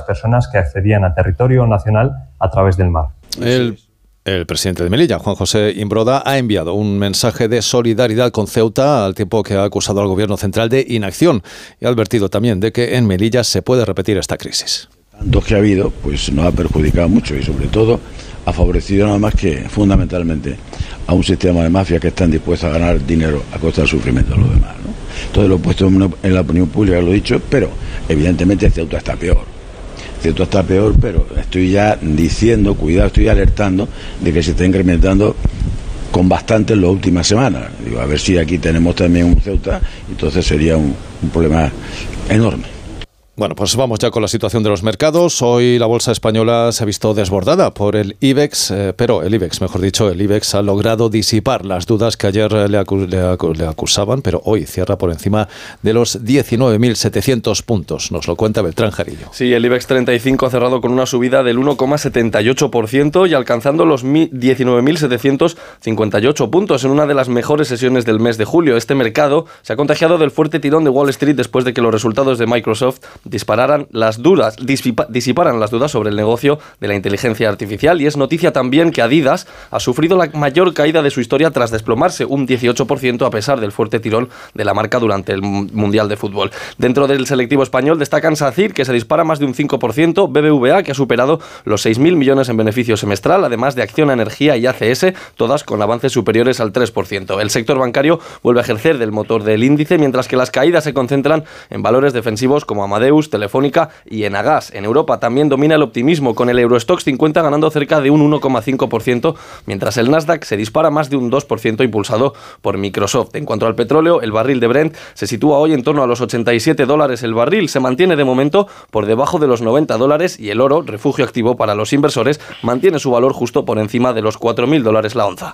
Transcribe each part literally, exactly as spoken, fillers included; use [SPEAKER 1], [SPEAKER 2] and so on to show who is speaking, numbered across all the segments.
[SPEAKER 1] personas que accedían a territorio nacional a través del mar.
[SPEAKER 2] El El presidente de Melilla, Juan José Imbroda, ha enviado un mensaje de solidaridad con Ceuta al tiempo que ha acusado al gobierno central de inacción y ha advertido también de que en Melilla se puede repetir esta crisis.
[SPEAKER 3] Tantos que ha habido, pues nos ha perjudicado mucho y sobre todo ha favorecido nada más que fundamentalmente a un sistema de mafia que están dispuestos a ganar dinero a costa del sufrimiento de los demás, ¿no? Todo lo he puesto en la opinión pública, lo he dicho, pero evidentemente Ceuta está peor. Ceuta está peor, pero estoy ya diciendo, cuidado, estoy alertando de que se está incrementando con bastante en las últimas semanas. Digo, a ver si aquí tenemos también un Ceuta, entonces sería un, un problema enorme.
[SPEAKER 2] Bueno, pues vamos ya con la situación de los mercados. Hoy la bolsa española se ha visto desbordada por el IBEX, eh, pero el IBEX, mejor dicho, el IBEX ha logrado disipar las dudas que ayer le, acu- le, acu- le acusaban, pero hoy cierra por encima de los diecinueve mil setecientos puntos. Nos lo cuenta Beltrán Jarillo.
[SPEAKER 4] Sí, el IBEX treinta y cinco ha cerrado con una subida del uno coma setenta y ocho por ciento y alcanzando los diecinueve mil setecientos cincuenta y ocho puntos en una de las mejores sesiones del mes de julio. Este mercado se ha contagiado del fuerte tirón de Wall Street después de que los resultados de Microsoft dispararan las dudas, disipa, disiparan las dudas sobre el negocio de la inteligencia artificial, y es noticia también que Adidas ha sufrido la mayor caída de su historia tras desplomarse un dieciocho por ciento a pesar del fuerte tirón de la marca durante el Mundial de Fútbol. Dentro del selectivo español destacan SACIR, que se dispara más de un cinco por ciento, B B V A, que ha superado los seis mil millones en beneficio semestral, además de Acciona Energía y A C S, todas con avances superiores al tres por ciento. El sector bancario vuelve a ejercer del motor del índice, mientras que las caídas se concentran en valores defensivos como Amadeus, Telefónica y Enagas. En Europa también domina el optimismo, con el Eurostoxx cincuenta ganando cerca de un uno coma cinco por ciento, mientras el Nasdaq se dispara más de un dos por ciento impulsado por Microsoft. En cuanto al petróleo, el barril de Brent se sitúa hoy en torno a los ochenta y siete dólares el barril, se mantiene de momento por debajo de los noventa dólares, y el oro, refugio activo para los inversores, mantiene su valor justo por encima de los cuatro mil dólares la onza.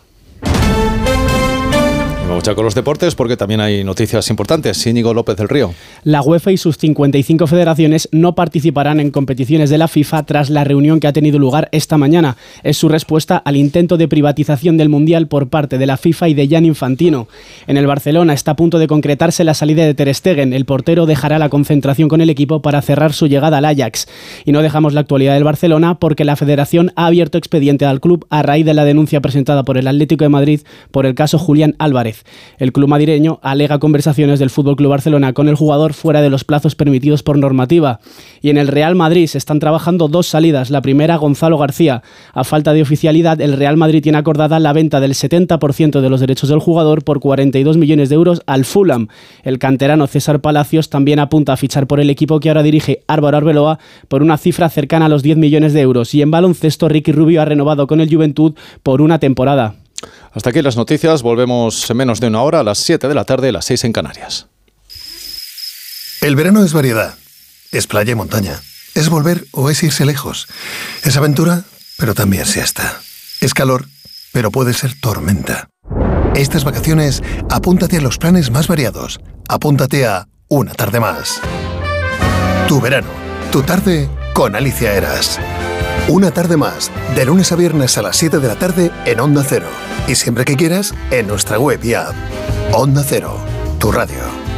[SPEAKER 2] Vamos ya con los deportes porque también hay noticias importantes. Íñigo López del Río.
[SPEAKER 5] La UEFA y sus cincuenta y cinco federaciones no participarán en competiciones de la FIFA tras la reunión que ha tenido lugar esta mañana. Es su respuesta al intento de privatización del Mundial por parte de la FIFA y de Gianni Infantino. En el Barcelona está a punto de concretarse la salida de Ter Stegen. El portero dejará la concentración con el equipo para cerrar su llegada al Ajax. Y no dejamos la actualidad del Barcelona porque la federación ha abierto expediente al club a raíz de la denuncia presentada por el Atlético de Madrid por el caso Julián Álvarez. El club madrileño alega conversaciones del F C Barcelona con el jugador fuera de los plazos permitidos por normativa. Y en el Real Madrid se están trabajando dos salidas. La primera, Gonzalo García. A falta de oficialidad, el Real Madrid tiene acordada la venta del setenta por ciento de los derechos del jugador por cuarenta y dos millones de euros al Fulham. El canterano César Palacios también apunta a fichar por el equipo que ahora dirige Álvaro Arbeloa por una cifra cercana a los diez millones de euros. Y en baloncesto, Ricky Rubio ha renovado con el Juventud por una temporada.
[SPEAKER 2] Hasta aquí las noticias. Volvemos en menos de una hora, a las siete de la tarde, las seis en Canarias.
[SPEAKER 6] El verano es variedad. Es playa y montaña. Es volver o es irse lejos. Es aventura, pero también siesta. Es calor, pero puede ser tormenta. Estas vacaciones, apúntate a los planes más variados. Apúntate a Una Tarde Más. Tu verano, tu tarde con Alicia Eras. Una Tarde Más, de lunes a viernes a las siete de la tarde en Onda Cero. Y siempre que quieras, en nuestra web y app. Onda Cero, tu radio.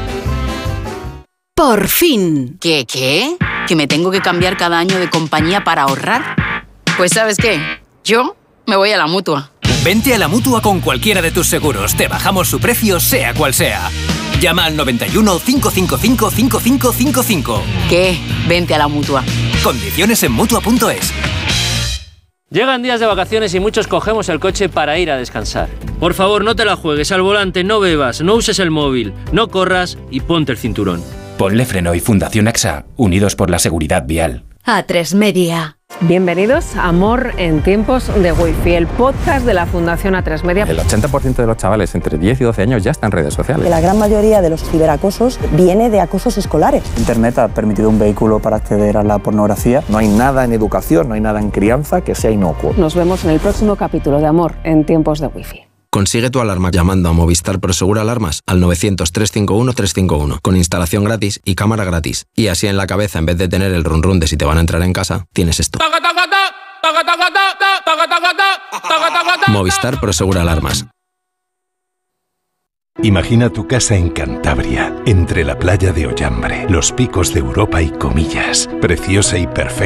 [SPEAKER 7] ¡Por fin! ¿Qué, qué? ¿Que me tengo que cambiar cada año de compañía para ahorrar? Pues ¿sabes qué? Yo me voy a la Mutua.
[SPEAKER 8] Vente a la Mutua con cualquiera de tus seguros. Te bajamos su precio, sea cual sea. Llama al noventa y uno, cinco cinco cinco, cinco cinco cinco cinco.
[SPEAKER 7] ¿Qué? Vente a la Mutua.
[SPEAKER 8] Condiciones en Mutua punto es.
[SPEAKER 9] Llegan días de vacaciones y muchos cogemos el coche para ir a descansar. Por favor, no te la juegues al volante, no bebas, no uses el móvil, no corras y ponte el cinturón.
[SPEAKER 10] Ponle Freno y Fundación AXA, unidos por la seguridad vial.
[SPEAKER 11] A tres Media.
[SPEAKER 12] Bienvenidos a Amor en tiempos de Wi-Fi, el podcast de la Fundación A tres Media.
[SPEAKER 13] El ochenta por ciento de los chavales entre diez y doce años ya están en redes sociales.
[SPEAKER 14] La gran mayoría de los ciberacosos viene de acosos escolares.
[SPEAKER 15] Internet ha permitido un vehículo para acceder a la pornografía.
[SPEAKER 16] No hay nada en educación, no hay nada en crianza que sea inocuo.
[SPEAKER 12] Nos vemos en el próximo capítulo de Amor en tiempos de Wi-Fi.
[SPEAKER 17] Consigue tu alarma llamando a Movistar Prosegur Alarmas al novecientos, trescientos cincuenta y uno, trescientos cincuenta y uno con instalación gratis y cámara gratis. Y así en la cabeza, en vez de tener el run run de si te van a entrar en casa, tienes esto. Movistar Prosegur Alarmas.
[SPEAKER 18] Imagina tu casa en Cantabria, entre la playa de Ollambre, los picos de Europa y Comillas, preciosa y perfecta.